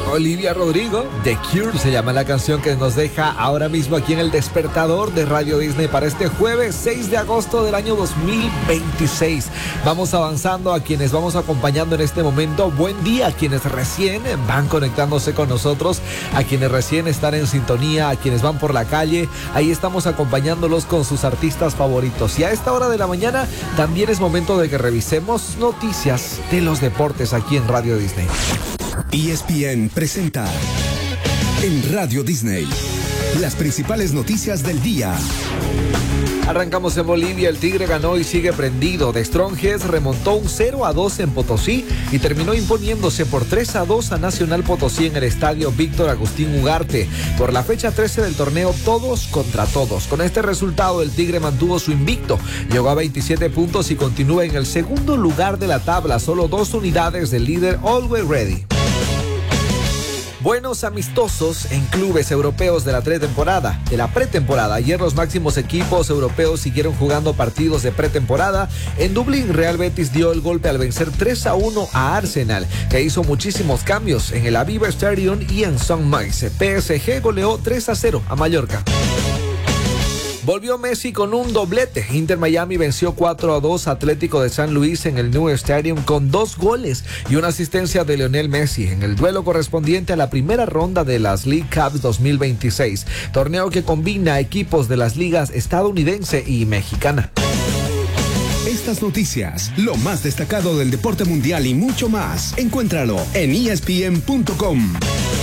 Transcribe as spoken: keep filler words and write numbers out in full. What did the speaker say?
Olivia Rodrigo, The Cure se llama la canción que nos deja ahora mismo aquí en el despertador de Radio Disney para este jueves seis de agosto del año dos mil veintiséis. Vamos avanzando, a quienes vamos acompañando en este momento. Buen día a quienes recién van conectándose con nosotros, a quienes recién están en sintonía, a quienes van por la calle. Ahí estamos acompañándolos con sus artistas favoritos. Y a esta hora de la mañana también es momento de que revisemos noticias de los deportes aquí en Radio Disney. E S P N presenta en Radio Disney las principales noticias del día. Arrancamos en Bolivia. El Tigre ganó y sigue prendido. The Strongest remontó un cero a dos en Potosí y terminó imponiéndose por tres a dos a Nacional Potosí en el estadio Víctor Agustín Ugarte. Por la fecha trece del torneo, todos contra todos. Con este resultado, el Tigre mantuvo su invicto. Llegó a veintisiete puntos y continúa en el segundo lugar de la tabla, solo dos unidades del líder Always Ready. Buenos amistosos en clubes europeos de la pretemporada. De la pretemporada, ayer los máximos equipos europeos siguieron jugando partidos de pretemporada. En Dublín, Real Betis dio el golpe al vencer tres a uno a Arsenal, que hizo muchísimos cambios en el Aviva Stadium y en Saint Maxe. P S G goleó tres a cero a Mallorca. Volvió Messi con un doblete. Inter Miami venció cuatro a dos a Atlético de San Luis en el New Stadium con dos goles y una asistencia de Lionel Messi en el duelo correspondiente a la primera ronda de las League Cups dos mil veintiséis, torneo que combina equipos de las ligas estadounidense y mexicana. Estas noticias, lo más destacado del deporte mundial y mucho más, encuéntralo en E S P N punto com.